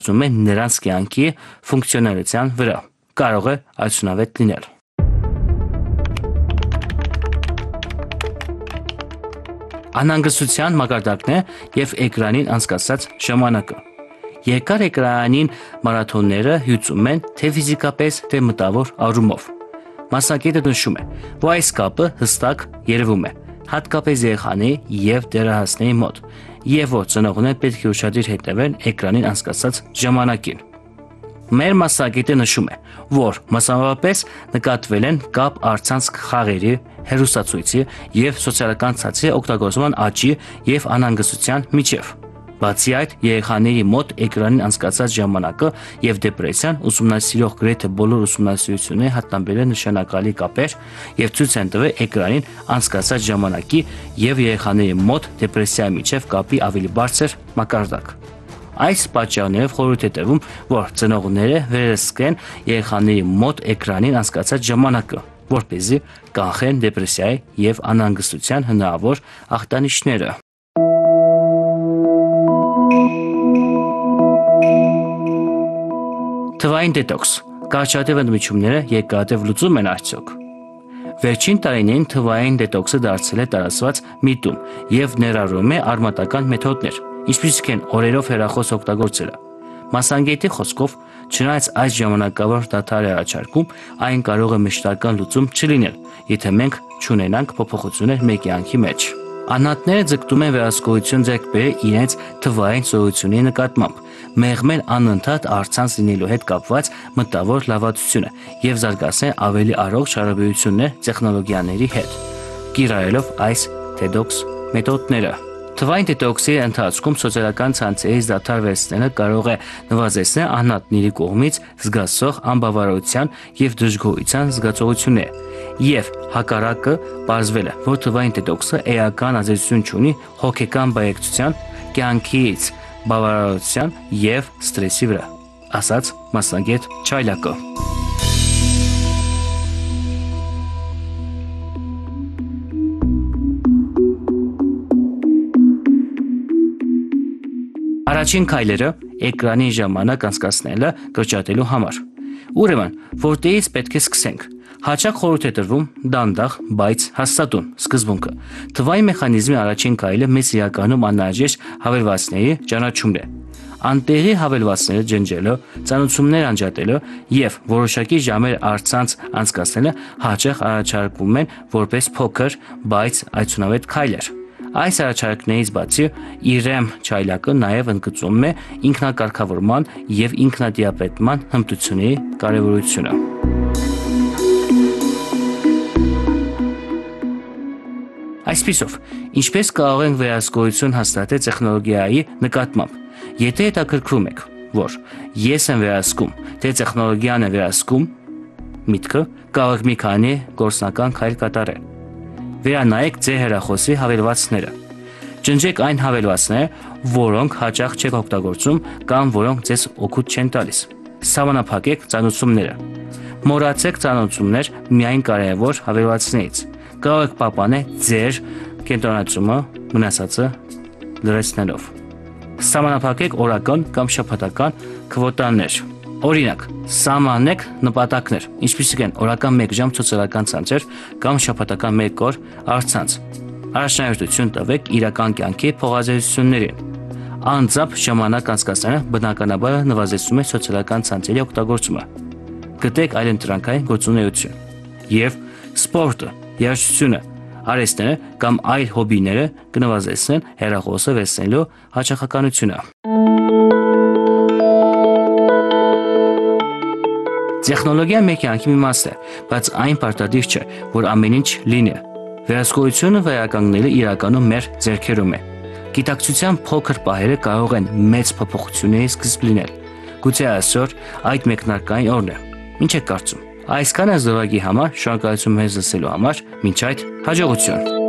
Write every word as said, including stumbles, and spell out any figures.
զում է նրանց կյանքի ֆունկցիոնալության վրա, կարող է արդյունավետ լինել։ Անհանգստության մակարդակն է և էկրանին անցկացրած ժամանակը։ Երկար էկրանային մարաթոնները հյուծում են թե ֆիզիկապես, թե մտավոր առումով։ Մասնագետը նշում է, որ այս կապը հստակ երևում է, հատկապես երեխաների և դեռահասների մոտ, և որ ծնողները պետք է ուշադիր հետևեն էկրանին անցկացրած ժամանակին։ Մեր մասնագետը նշում է, որ մասնավորապես նկատվել են կապ առցանց խաղերի, հեռուստացույցի և սոցիալական ցանցի օգտագործման աճի և անհանգստության միջև։ Բացի այդ, երեխաների մոտ էկրանին անցկացրած ժամանակը և դեպրեսիան ուսումնասիրող գրեթե բոլոր ուսումնասիրությունները հայտնաբերել են նշանակալի կապեր և ցույց են տվել էկրանին անցկացրած ժամանակի և երեխաների մոտ դեպրեսիայի միջև կապի ավելի բարձր մակարդակ։ Այս պատճառներով խորհուրդ է տրվում, որ ծնողները վերահսկեն երեխաների մոտ էկրանին անցկացրած ժամանակը, որպեսզի կանխեն դեպրեսիայի և անհանգստության հնարավոր ախտանիշները։ Թվային դետոքս։ Կարճատև ընդմիջումները երկարատև լուծում են արդյոք։ Վերջին տարիներին թվային դետոքսը դարձել է տարածված միտում և ներառում է արմատական մեթոդներ, ինչպիսիք են օրերով հեռախոս օգտագործելը։ Մասնագետի խոսքով, չնայած այս ժամանակավոր դադար է առաջարկում, այն կարող է մշտական լուծում չլինել, եթե մենք չունենանք փոփոխություններ մեր կյանքի մեջ։ Անհատները ձգտում են վերահսկողություն ձեռք բերել իրենց թվային զորությունների նկատմամբ, մեղմել անընդհատ առցանց լինելու հետ կապված մտավոր լարվածությունը և զարգացնել ավելի առողջ հարաբերություններ տեխնոլոգիաների հետ, կիրառելով այս դետոքս մեթոդները։ Թվային դետոքսի ընթացքում սոցիալական ցանցերից դադար վերցնելը կարող է նվազեցնել անհատների կողմից զգացվող անբավարարության և դժգոհության զգացողությունները, և հակառակը պարզվել է, որ թվային դետոքսը էական ազդեցություն չունի հոգեկան բարեկցության, կյանքից բավարարության և սթրեսի վրա, ասաց մասնագետ Չայլակը։ Առաջին քայլերը էկրանի ժամանակ անցկացնելը կրճատելու համար։ Ուրեմն, որտեղից պետք է սկսենք։ Հաճախ խորհուրդ է տրվում դանդաղ, բայց հաստատուն սկզբունքը։ Թվային մեխանիզմի առաջին քայլը մեզ իրականում անհրաժեշտ հավելվածների ճանաչումն է։ Անտեղի հավելվածները ջնջելը, ծանուցումներ անջատելը և որոշակի ժամեր առցանց անցկացնելը հաճախ առաջարկվում են որպես փոքր, բայց արդյունավետ քայլեր։ Այս առաջարկներից բացի Իրեմ Չայլակը նաև ընդգծում է ինքնակարգավորման և ինքնատիպետման հմտությունների կարևորությունը։ Այսպիսով, ինչպես կարող ենք վերահսկողություն հաստատել տեխնոլոգիայի նկատմամբ։ Եթե հետաքրքրում եք, որ ես եմ վերահսկում, թե տեխնոլոգիան է վերահսկում միտքը, կարող եք մի քանի գործնական քայլ կատարել։ Վերանայեք ձեր հեռախոսի հավելվածները։ Ջնջեք այն հավելվածները, որոնք հաճախ չեք օգտագործում կամ որոնք ձեզ օգուտ չեն տալիս։ Սահմանափակեք ծանուցումները։ Մոռացեք ծանուցումներ միայն կարևոր հավելվածներից։ Կարող եք պահպանել ձեր կենտրոնացումը մնացածը լրացնելով։ Սահմանափակեք օրական կամ շաբաթական քվոտաներ։ Օրինակ, սահմանեք նպատակներ, ինչպիսիք են օրական մեկ ժամ սոցիալական ցանցեր կամ շաբաթական մեկ օր առցանց։ Առաջնահերթություն տվեք իրական կյանքի փոխազդեցություններին։ Անձամբ ժամանակ անցկացնելը բնականաբար նվազեցնում է սոցիալական ցանցերի օգտագործումը։ Գտեք այլընտրանքային գործունեություն։ Եվ սպորտը, երաժշտությունը, արհեստները կամ այլ հոբիները կնվազեցնեն հեռախոսը վերցնելու հաճախականությունը։ Տեխնոլոգիան մեր կյանքի մի մաս է, բայց այն պարտադիր չէ, որ ամեն ինչ լինի։ Վերահսկողությունը վերականգնելը իրականում մեր ձեռքերում է։ Գիտակցության փոքր պահերը կարող են մեծ փոփոխությունների սկիզբ լինել։ Գուցե այսօր այդ մեկնարկային օրն է։ Ինչ եք կարծում։ Այսքանը զորակի համար շնորհակալություն մեզ լսելու համար, մինչ այդ հաջողություն։